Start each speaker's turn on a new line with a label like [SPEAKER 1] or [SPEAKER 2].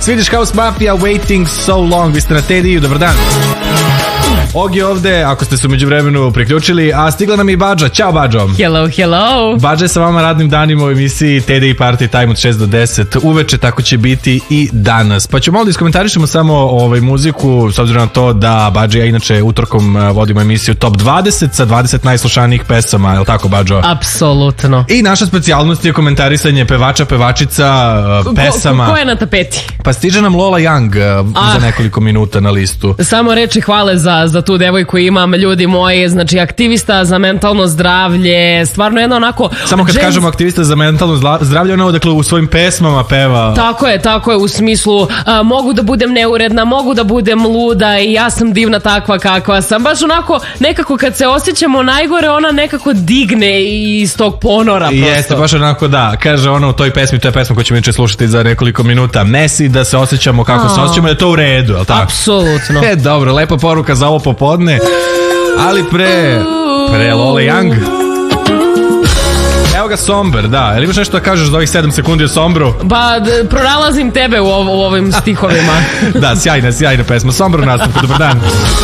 [SPEAKER 1] Swedish House Mafia, Waiting So Long. Vi ste na Tediju, dobar dan. Og je ovde, ako ste se umeđu vremenu priključili, a stigla nam je i Badža. Ćao, Badžo.
[SPEAKER 2] Hello, hello.
[SPEAKER 1] Badža je sa vama radnim danima u emisiji Tedej Party Time od 6 do 10 uveče, tako će biti i danas. Pa ćemo malo da iskomentarišemo samo muziku, s obzirom na to da Badža i ja inače utorkom vodimo emisiju Top 20 sa 20 najslušanijih pesama, je li tako, Badžo?
[SPEAKER 2] Apsolutno.
[SPEAKER 1] I naša specijalnost je komentarisanje pevača, pevačica, pesama.
[SPEAKER 2] Ko je na tapeti?
[SPEAKER 1] Pa stiže nam Lola Young za nekoliko minuta na listu.
[SPEAKER 2] Samo reči hvale za tu devojku imam, ljudi moji, znači aktivista za mentalno zdravlje, stvarno jedno onako...
[SPEAKER 1] Samo kad kažemo aktivista za mentalno zdravlje, ono dakle u svojim pesmama peva...
[SPEAKER 2] Tako je, u smislu mogu da budem neuredna, mogu da budem luda i ja sam divna takva kakva sam. Baš onako, nekako kad se osjećamo najgore, ona nekako digne iz tog ponora prosto.
[SPEAKER 1] Jeste, baš onako da, kaže ona u toj pesmi, to je pesma koju ćemo inače slušati za nekoliko minuta, Messi, da se osjećamo kako se osjećamo, da je to u redu, je li tako?
[SPEAKER 2] Apsolutno.
[SPEAKER 1] Dobro, lepa poruka za ovo popodne, ali pre Lola Young. Evo ga Somber, da. Jel imaš nešto da kažeš za ovih 7 sekundi o Sombru?
[SPEAKER 2] Ba, pronalazim tebe u ovim stihovima.
[SPEAKER 1] Da, sjajna pesma. Sombru nastavku, dobar dan.